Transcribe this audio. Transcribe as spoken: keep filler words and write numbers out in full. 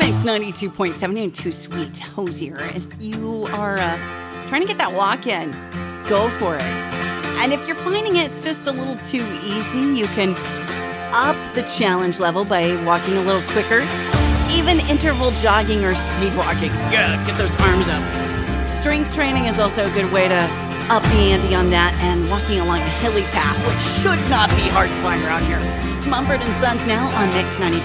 Mix ninety-two point seven and Too Sweet Hosier. If you are uh, trying to get that walk in, go for it. And if you're finding it's just a little too easy, you can up the challenge level by walking a little quicker. Even interval jogging or speed walking. Yeah, get those arms up. Strength training is also a good way to up the ante on that, and walking along a hilly path, which should not be hard to find around here. It's Mumford and Sons now on Mix ninety-two.